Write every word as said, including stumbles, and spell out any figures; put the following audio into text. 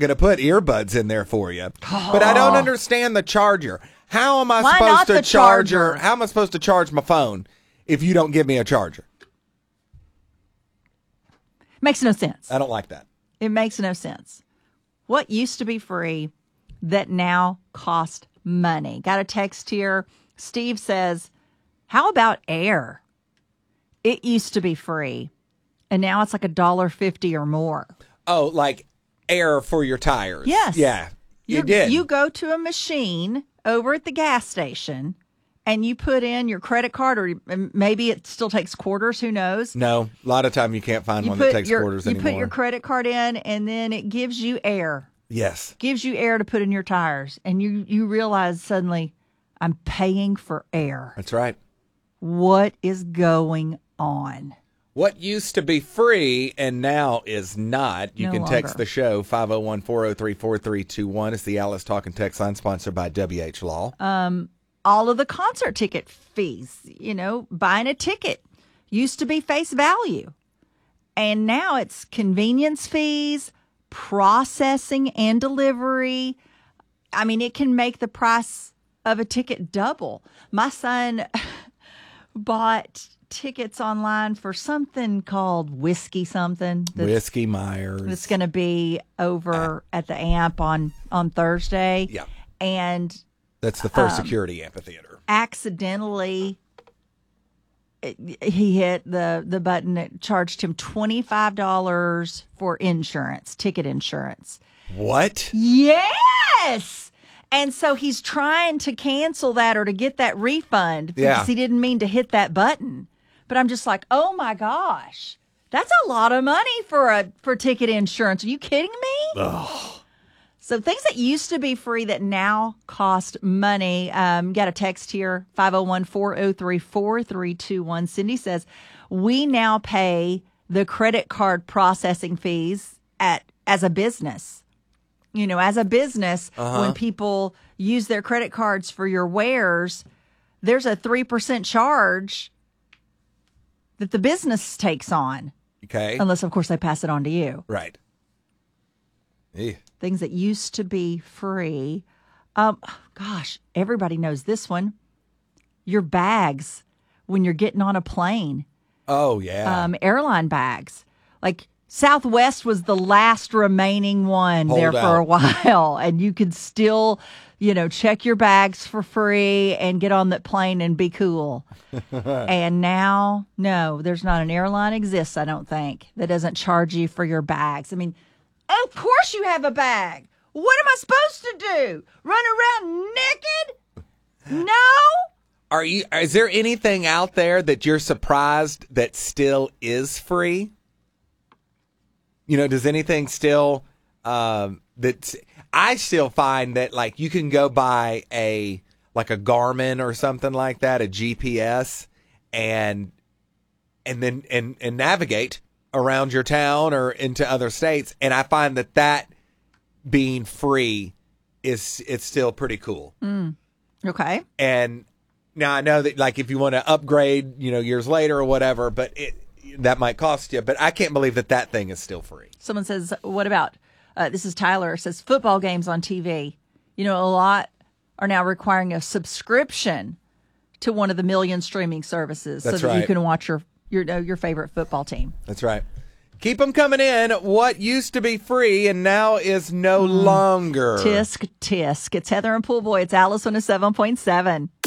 going to put earbuds in there for you. Oh. But I don't understand the charger. How am I Why supposed not to the charge charger? How am I supposed to charge my phone if you don't give me a charger? Makes no sense. I don't like that. It makes no sense. What used to be free that now cost money? Got a text here. Steve says, how about air? It used to be free, and now it's like a dollar fifty or more. Oh, like air for your tires. Yes. Yeah, you You're, did. You go to a machine over at the gas station, and you put in your credit card, or maybe it still takes quarters. Who knows? No, a lot of time you can't find you one put that takes your, quarters you anymore. You put your credit card in, and then it gives you air. Yes. Gives you air to put in your tires. And you, you realize suddenly, I'm paying for air. That's right. What is going on? What used to be free and now is not. You No can text longer. the show, five oh one, four oh three, four three two one. It's the Alice Talking Text line, sponsored by W H Law. Um, all of the concert ticket fees, you know, buying a ticket used to be face value. And now it's convenience fees, processing and delivery. I mean, it can make the price of a ticket double. My son bought tickets online for something called Whiskey something. That's, Whiskey Myers. It's going to be over at the Amp on, on Thursday. Yeah. And That's the first um, security amphitheater. accidentally he hit the, the button that charged him twenty-five dollars for insurance, ticket insurance. What? Yes! And so he's trying to cancel that or to get that refund because Yeah. he didn't mean to hit that button. But I'm just like, oh my gosh, that's a lot of money for a for ticket insurance. Are you kidding me? Ugh. So things that used to be free that now cost money. Um, got a text here, five oh one, four oh three, four three two one. Cindy says, we now pay the credit card processing fees at as a business. You know, as a business, Uh-huh. when people use their credit cards for your wares, there's a three percent charge that the business takes on. Okay. Unless, of course, they pass it on to you. Right. Eh. Things that used to be free. Um, gosh, everybody knows this one. Your bags when you're getting on a plane. Oh, yeah. Um, airline bags. Like Southwest was the last remaining one Hold there for out. a while. And you could still, you know, check your bags for free and get on that plane and be cool. And now, no, there's not an airline exists, I don't think, that doesn't charge you for your bags. I mean, of course you have a bag. What am I supposed to do? Run around naked? No? Are you? Is there anything out there that you're surprised that still is free? You know, does anything still um, that I still find that like you can go buy a like a Garmin or something like that, a G P S, and and then and and navigate around your town or into other states, and I find that that being free is it's still pretty cool. Mm. Okay. And now I know that like if you want to upgrade, you know, years later or whatever, but it that might cost you. But I can't believe that that thing is still free. Someone says, what about, uh, this is Tyler, says football games on T V. You know, a lot are now requiring a subscription to one of the million streaming services That's so that right. you can watch your, your, uh, your favorite football team. That's right. Keep them coming in. What used to be free and now is no Mm. longer. Tisk, tisk. It's Heather and Pool Boy. It's Alice on a seven point seven.